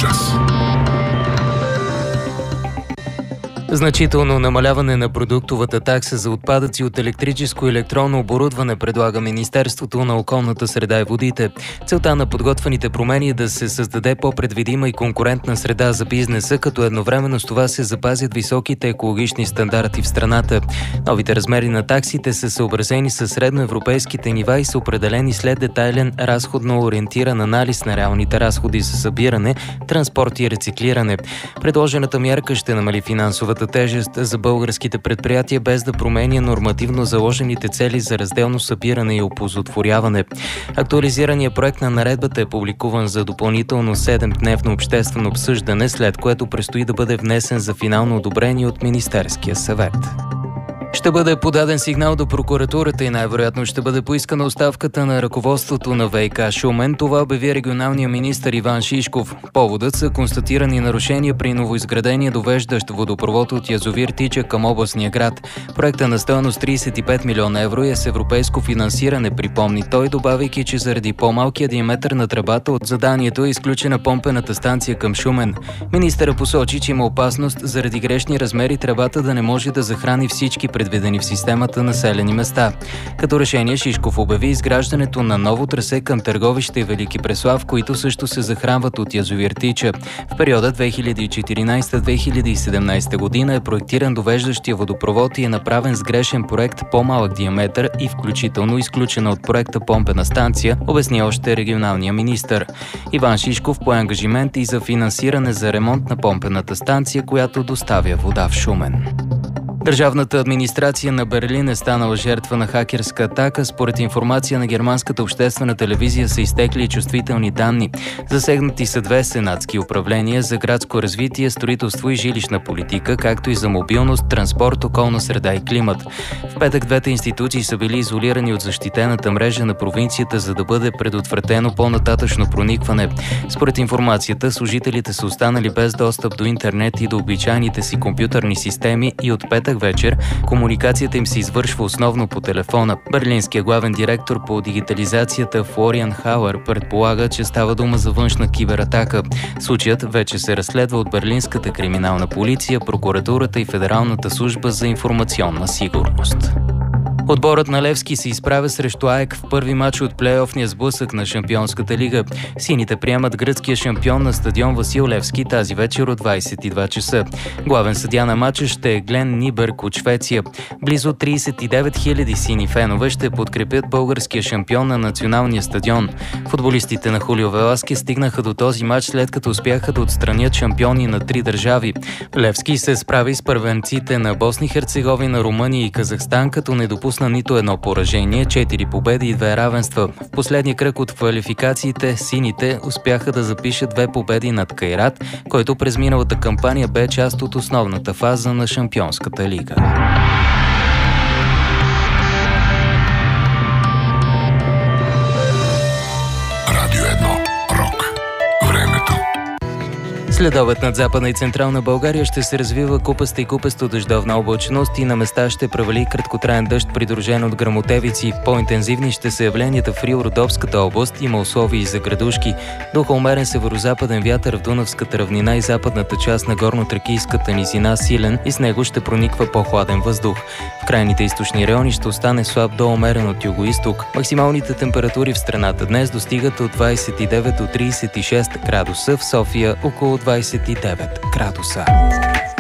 час. Значително намаляване на продуктовата такса за отпадъци от електрическо и електронно оборудване предлага Министерството на околната среда и водите. Целта на подготвените промени е да се създаде по-предвидима и конкурентна среда за бизнеса, като едновременно с това се запазят високите екологични стандарти в страната. Новите размери на таксите са съобразени с средноевропейските нива и са определени след детайлен разходно ориентиран анализ на реалните разходи за събиране, транспорт и рециклиране. Предложената мярка ще намали финансовата тежест за българските предприятия, без да променя нормативно заложените цели за разделно събиране и оползотворяване. Актуализираният проект на наредбата е публикуван за допълнително 7-дневно обществено обсъждане, след което предстои да бъде внесен за финално одобрение от Министерския съвет. Ще бъде подаден сигнал до прокуратурата и най-вероятно ще бъде поискана оставката на ръководството на ВиК Шумен. Това обяви регионалният министър Иван Шишков. Поводът са констатирани нарушения при новоизградения довеждащ водопровод от язовир Тича към областния град. Проектът на стойност 35 милиона евро е с европейско финансиране, припомни той, добавяйки, че заради по-малкия диаметър на тръбата от заданието е изключена помпената станция към Шумен. Министъра посочи, че има опасност заради грешни размери тръбата да не може да захрани всички предвидени в системата населени места. Като решение Шишков обяви изграждането на ново трасе към Търговище и Велики Преслав, които също се захранват от язовир Тича. В периода 2014-2017 година е проектиран довеждащия водопровод и е направен с грешен проект по-малък диаметър и включително изключена от проекта помпена станция, обясни още регионалния министър. Иван Шишков пое ангажимент и за финансиране за ремонт на помпената станция, която доставя вода в Шумен. Държавната администрация на Берлин е станала жертва на хакерска атака. Според информация на германската обществена телевизия са изтекли чувствителни данни. Засегнати са 2 сенатски управления за градско развитие, строителство и жилищна политика, както и за мобилност, транспорт, околна среда и климат. В петък двете институции са били изолирани от защитената мрежа на провинцията, за да бъде предотвратено по-нататъчно проникване. Според информацията, служителите са останали без достъп до интернет и до обичайните си компютърни системи и от петък вечер комуникацията им се извършва основно по телефона. Берлинският главен директор по дигитализацията Флориан Хауер предполага, че става дума за външна кибератака. Случаят вече се разследва от Берлинската криминална полиция, прокуратурата и Федералната служба за информационна сигурност. Отборът на Левски се изправя срещу АЕК в първи мач от плейофния сблъсък на Шампионската лига. Сините приемат гръцкия шампион на стадион Васил Левски тази вечер от 22 часа. Главен съдия на матча ще е Глен Нибърг от Швеция. Близо 39 000 сини фенове ще подкрепят българския шампион на националния стадион. Футболистите на Хулио Веласкес стигнаха до този мач, след като успяха да отстранят шампиони на 3 държави. Левски се справи с първенците на Босна и Херцеговина, Румъния и Казахстан, като не допусна нито едно поражение, 4 победи и 2 равенства. В последния кръг от квалификациите сините успяха да запишат 2 победи над Кайрат, който през миналата кампания бе част от основната фаза на Шампионската лига. Радио 1. Рок. Времето. Следобед над Западна и Централна България ще се развива купаста и купесто дъждовна облачност и на места ще превали краткотраен дъжд, придружен от гръмотевици. По-интензивни ще са явленията в Рил-Родопската област, има условия и за градушки. Духа умерен северозападен вятър в Дунавската равнина и западната част на горно-тракийската низина силен и с него ще прониква по-хладен въздух. В крайните източни райони ще остане слаб до умерен от юго-исток. Максималните температури в страната днес достигат от 29 до 36 градуса, в София около 29 градуса.